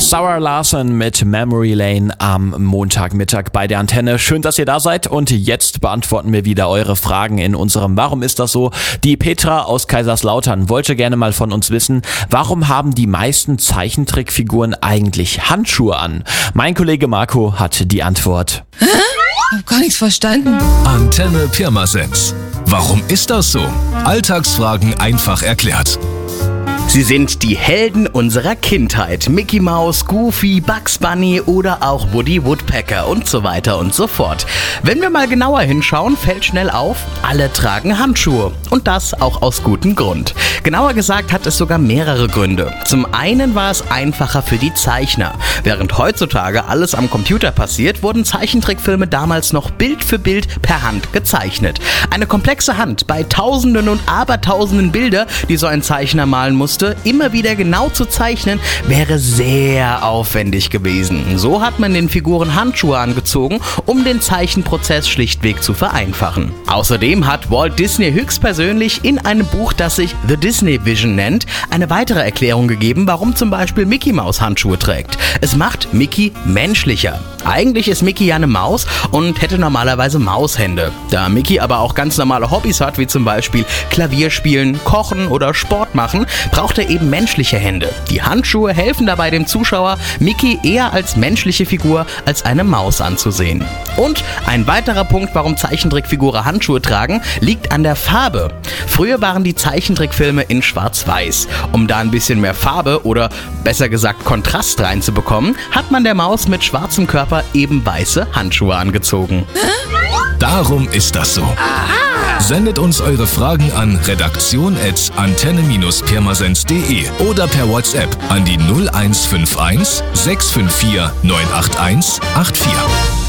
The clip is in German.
Sarah Larsson mit Memory Lane am Montagmittag bei der Antenne. Schön, dass ihr da seid und jetzt beantworten wir wieder eure Fragen in unserem Warum ist das so? Die Petra aus Kaiserslautern wollte gerne mal von uns wissen, warum haben die meisten Zeichentrickfiguren eigentlich Handschuhe an? Mein Kollege Marco hat die Antwort. Hä? Ich hab gar nichts verstanden. Antenne Pirmasens. Warum ist das so? Alltagsfragen einfach erklärt. Sie sind die Helden unserer Kindheit. Mickey Mouse, Goofy, Bugs Bunny oder auch Woody Woodpecker und so weiter und so fort. Wenn wir mal genauer hinschauen, fällt schnell auf, alle tragen Handschuhe. Und das auch aus gutem Grund. Genauer gesagt hat es sogar mehrere Gründe. Zum einen war es einfacher für die Zeichner. Während heutzutage alles am Computer passiert, wurden Zeichentrickfilme damals noch Bild für Bild per Hand gezeichnet. Eine komplexe Hand bei Tausenden und Abertausenden Bilder, die so ein Zeichner malen musste, immer wieder genau zu zeichnen, wäre sehr aufwendig gewesen. So hat man den Figuren Handschuhe angezogen, um den Zeichenprozess schlichtweg zu vereinfachen. Außerdem hat Walt Disney höchstpersönlich in einem Buch, das sich The Disney Vision nennt, eine weitere Erklärung gegeben, warum zum Beispiel Mickey Mouse Handschuhe trägt. Es macht Mickey menschlicher. Eigentlich ist Mickey ja eine Maus und hätte normalerweise Maushände. Da Mickey aber auch ganz normale Hobbys hat, wie zum Beispiel Klavier spielen, kochen oder Sport machen, braucht er eben menschliche Hände. Die Handschuhe helfen dabei dem Zuschauer, Mickey eher als menschliche Figur als eine Maus anzusehen. Und ein weiterer Punkt, warum Zeichentrickfiguren Handschuhe tragen, liegt an der Farbe. Früher waren die Zeichentrickfilme in Schwarz-Weiß. Um da ein bisschen mehr Farbe oder besser gesagt Kontrast reinzubekommen, hat man der Maus mit schwarzem Körper eben weiße Handschuhe angezogen. Darum ist das so. Sendet uns eure Fragen an redaktion@antenne-pirmasens.de oder per WhatsApp an die 0151 654 981 84.